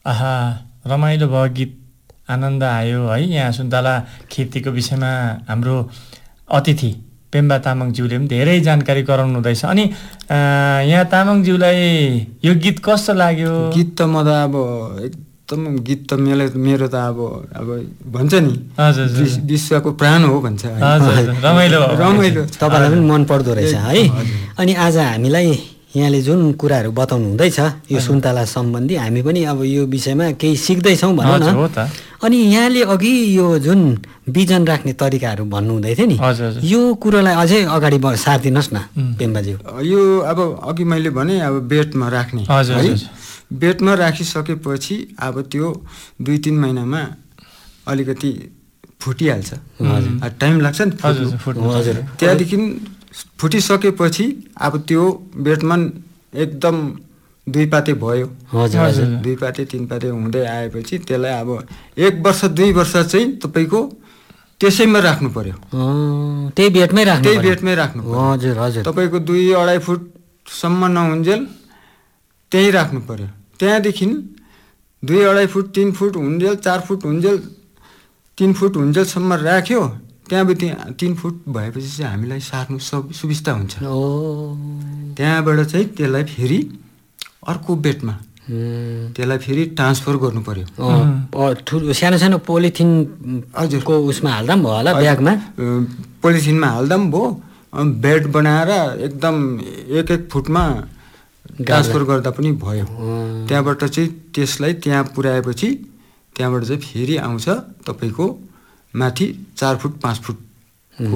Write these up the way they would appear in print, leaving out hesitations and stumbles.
आहा रमाइलो भयो, गीत आनन्द आयो है। यहाँ सुन्तला खेतीको विषयमा हाम्रो अतिथि पेम्बा तामाङज्यूले पनि धेरै जानकारी गराउनु हुँदैछ। अनि यहाँ तामाङज्यूलाई यो गीत कस्तो लाग्यो? गीत त म त अब एकदम गीत त मेरो त अब भन्छ नि विश्वको प्राण हो भन्छ। रमाइलो तपाईँलाई पनि मन पर्दो रहेछ है। अनि आज हामीलाई यहाँले जुन कुराहरू बताउनु हुँदैछ यो सुन्तला सम्बन्धी, हामी पनि अब यो विषयमा केही सिक्दैछौँ भनौँ न। अनि यहाँले अघि यो जुन बिजन राख्ने तरिकाहरू भन्नुहुँदै थियो नि, यो कुरोलाई अझै अगाडि सारिदिनुहोस् न पेम्बाज्यू। यो अब अघि मैले भने अब बेडमा राख्ने, बेडमा राखिसकेपछि अब त्यो 2-3 महिनामा अलिकति फुटिहाल्छ। टाइम लाग्छ नि फुट्नु। त्यहाँदेखि फुटिसकेपछि अब त्यो बेडमा एकदम 2 पाते भयो। 2 पाते 3 पाते हुँदै आएपछि त्यसलाई अब 1 वर्ष 2 वर्ष चाहिँ तपाईँको त्यसैमा राख्नु पर्यो। त्यही बेडमै राख्नु पर्यो। तपाईँको 2-2.5 फुटसम्म नहुन्जेल त्यही राख्नु पर्यो। त्यहाँदेखि 2-2.5 फुट 3 फुट हुन्जेल 4 फुट हुन्जेल 3 फुट हुन्जेलसम्म राख्यो। त्यहाँदेखि 3 फुट भएपछि चाहिँ हामीलाई सार्नु सुविस्ता हुन्छ। त्यहाँबाट चाहिँ त्यसलाई फेरि अर्को बेडमा त्यसलाई फेरि ट्रान्सफर गर्नु पर्यो। सानो सानो पोलिथिनको उसमा हाल्दा पनि भयो होला, ब्यागमा पोलिथिनमा हाल्दा पनि भयो। बेड बनाएर एकदम 1-1 फुटमा ट्रान्सफर गर्दा पनि भयो। त्यहाँबाट चाहिँ त्यसलाई त्यहाँ पुर्याएपछि त्यहाँबाट चाहिँ फेरि आउँछ तपाईँको माथि 4 फुट 5 फुटको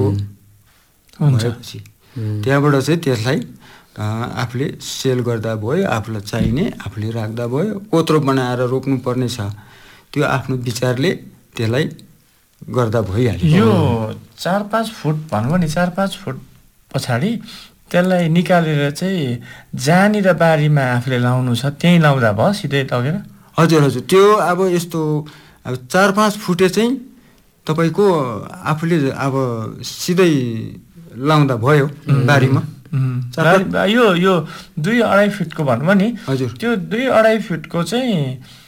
भएपछि त्यहाँबाट चाहिँ त्यसलाई आफूले सेल गर्दा भयो, आफूलाई चाहिने आफूले राख्दा भयो। कोत्रो बनाएर रोप्नु पर्ने छ त्यो आफ्नो विचारले त्यसलाई गर्दा भइहाल्यो। यो 4-5 फुट भन्नुभयो नि, 4-5 फुट पछाडि त्यसलाई निकालेर चाहिँ जहाँनिर बारीमा आफूले लाउनु छ त्यहीँ लाउँदा भयो सिधै लगेर? हजुर त्यो अब यस्तो अब 4-5 फुटे चाहिँ तपाईँको आफूले अब सिधै लाउँदा भयो बारीमा। यो 2-2.5 फिटको भन्नुभयो नि, त्यो 2-2.5 फिटको चाहिँ